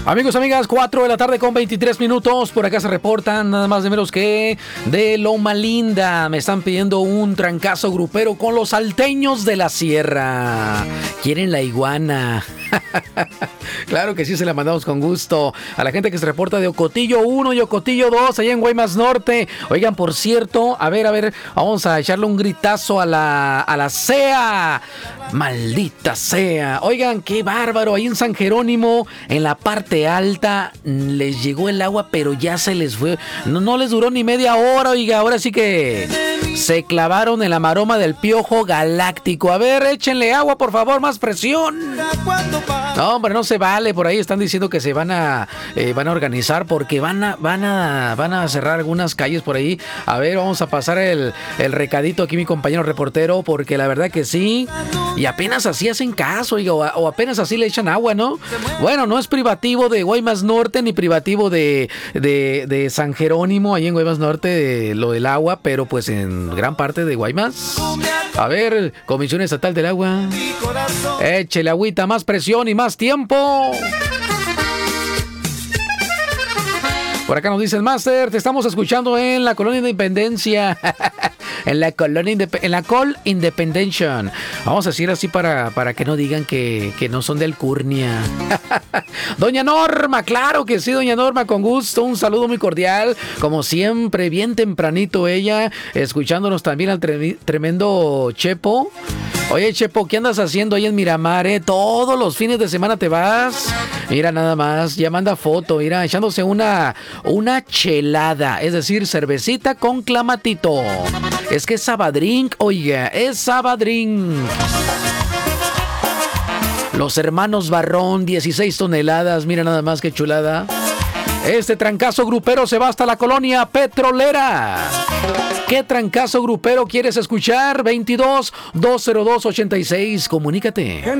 Amigos, amigas, 4 de la tarde con 23 minutos. Por acá se reportan nada más de menos que de Loma Linda. Me están pidiendo un trancazo grupero con los salteños de la sierra. Quieren la iguana. Claro que sí, se la mandamos con gusto. A la gente que se reporta de Ocotillo 1 y Ocotillo 2, allá en Guaymas Norte. Oigan, por cierto, a ver, vamos a echarle un gritazo a la CEA. Maldita sea. Oigan, qué bárbaro. Ahí en San Jerónimo, en la parte alta, les llegó el agua, pero ya se les fue. No les duró ni media hora, oiga. Ahora sí que se clavaron en la maroma del Piojo Galáctico. A ver, échenle agua, por favor, más presión. No, hombre, no se vale. Por ahí están diciendo que se van a organizar porque van a cerrar algunas calles por ahí. A ver, vamos a pasar el recadito aquí, mi compañero reportero, porque la verdad que sí. Y apenas así hacen caso, oiga, o apenas así le echan agua, ¿no? Bueno, no es privativo de Guaymas Norte ni privativo de San Jerónimo, ahí en Guaymas Norte, lo del agua, pero pues en gran parte de Guaymas. A ver, Comisión Estatal del Agua, échele agüita, más presión y más tiempo. Por acá nos dicen, Master, te estamos escuchando en la Colonia Independencia. En la Col Independention. Vamos a decir así para que no digan que no son de Alcurnia. Doña Norma, claro que sí, doña Norma, con gusto. Un saludo muy cordial. Como siempre, bien tempranito ella, escuchándonos también al tremendo Chepo. Oye, Chepo, ¿qué andas haciendo ahí en Miramar, Todos los fines de semana te vas. Mira, nada más, ya manda foto, mira, echándose una chelada, es decir, cervecita con clamatito. Es que es Sabadrink, oiga, es Sabadrink. Los hermanos Barrón, 16 toneladas, mira nada más que chulada. Este trancazo grupero se va hasta la colonia petrolera. ¿Qué trancazo grupero quieres escuchar? 22-202-86, comunícate.